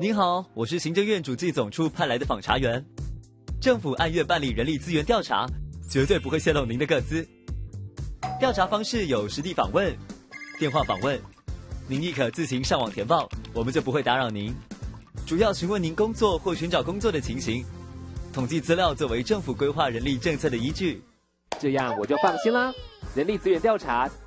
您好，我是行政院主计总处派来的访查员。政府按月办理人力资源调查，绝对不会泄露您的个资。调查方式有实地访问、电话访问，您亦可自行上网填报，我们就不会打扰您。主要询问您工作或寻找工作的情形，统计资料作为政府规划人力政策的依据。 这样我就放心啦。人力资源调查